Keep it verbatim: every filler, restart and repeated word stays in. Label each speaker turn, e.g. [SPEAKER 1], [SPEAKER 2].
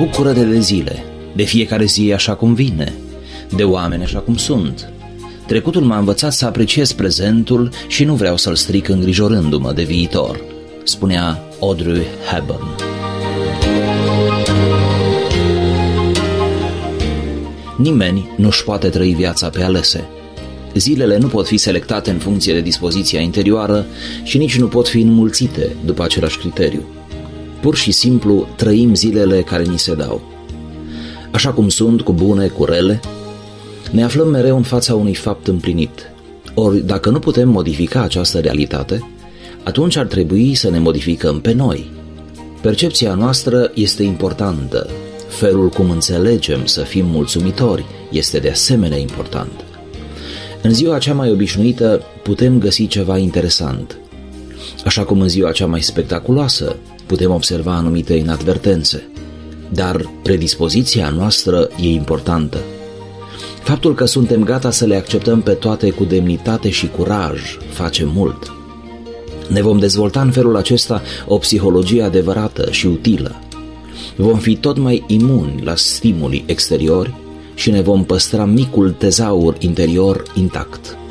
[SPEAKER 1] bucură-te de zile, de fiecare zi așa cum vine, de oameni așa cum sunt. Trecutul m-a învățat să apreciez prezentul și nu vreau să-l stric îngrijorându-mă de viitor, spunea Audrey Hepburn. Nimeni nu-și poate trăi viața pe alese. Zilele nu pot fi selectate în funcție de dispoziția interioară și nici nu pot fi înmulțite după același criteriu. Pur și simplu trăim zilele care ni se dau. Așa cum sunt, cu bune, cu rele, ne aflăm mereu în fața unui fapt împlinit. Ori, dacă nu putem modifica această realitate, atunci ar trebui să ne modificăm pe noi. Percepția noastră este importantă. Felul cum înțelegem să fim mulțumitori este de asemenea important. În ziua cea mai obișnuită putem găsi ceva interesant. Așa cum în ziua cea mai spectaculoasă putem observa anumite inadvertențe. Dar predispoziția noastră e importantă. Faptul că suntem gata să le acceptăm pe toate cu demnitate și curaj face mult. Ne vom dezvolta în felul acesta o psihologie adevărată și utilă. Vom fi tot mai imuni la stimuli exteriori și ne vom păstra micul tezaur interior intact.